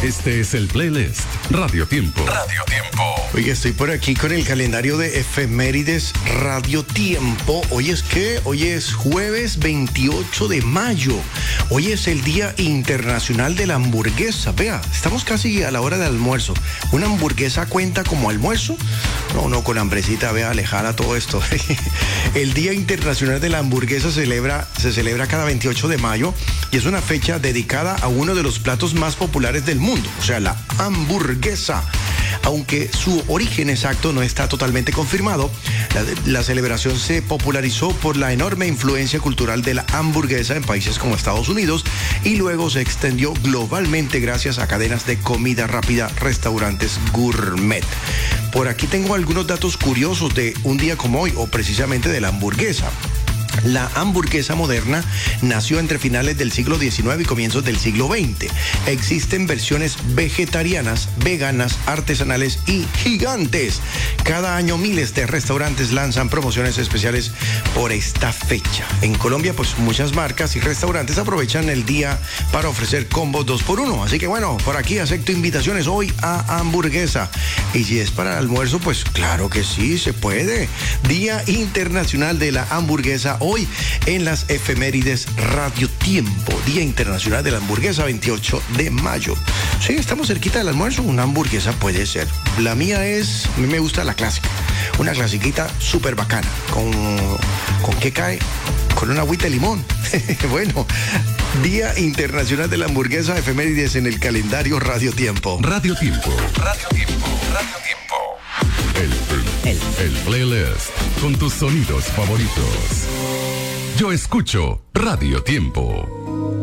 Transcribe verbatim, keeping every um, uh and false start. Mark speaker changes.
Speaker 1: Este es el playlist Radio Tiempo.
Speaker 2: Radio Tiempo.
Speaker 3: Oye, estoy por aquí con el calendario de efemérides Radio Tiempo. Hoy es que, hoy es jueves veintiocho de mayo. Hoy es el Día Internacional de la Hamburguesa. Vea, estamos casi a la hora del almuerzo. ¿Una hamburguesa cuenta como almuerzo? No, no, con hambrecita, vea, alejada todo esto. El Día Internacional de la Hamburguesa se celebra, se celebra cada veintiocho de mayo y es una fecha dedicada a uno de los platos más populares del mundo, o sea, la hamburguesa. Aunque su origen exacto no está totalmente confirmado, la, la celebración se popularizó por la enorme influencia cultural de la hamburguesa en países como Estados Unidos y luego se extendió globalmente gracias a cadenas de comida rápida, restaurantes gourmet. Por aquí tengo algunos datos curiosos de un día como hoy, o precisamente de la hamburguesa. La hamburguesa moderna nació entre finales del siglo diecinueve y comienzos del siglo veinte. Existen versiones vegetarianas, veganas, artesanales y gigantes. Cada año miles de restaurantes lanzan promociones especiales por esta fecha. En Colombia, pues muchas marcas y restaurantes aprovechan el día para ofrecer combos dos por uno. Así que bueno, por aquí acepto invitaciones hoy a hamburguesa. Y si es para el almuerzo, pues claro que sí, se puede. Día Internacional de la Hamburguesa. Hoy en las efemérides Radio Tiempo, Día Internacional de la Hamburguesa, veintiocho de mayo. Sí, estamos cerquita del almuerzo, una hamburguesa puede ser. La mía es, a mí me gusta la clásica, una clasiquita súper bacana. ¿Con, ¿Con qué cae? Con una agüita de limón. Bueno, Día Internacional de la Hamburguesa, efemérides en el calendario Radio Tiempo.
Speaker 1: Radio Tiempo.
Speaker 2: Radio Tiempo. Radio Tiempo.
Speaker 1: El, el, el playlist con tus sonidos favoritos. Yo escucho Radio Tiempo.